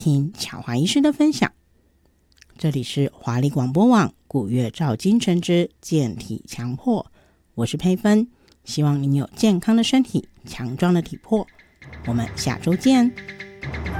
听巧华医师的分享。这里是华丽广播网古月照今晨之健体强迫，我是佩芬，希望您有健康的身体，强壮的体魄。我们下周见。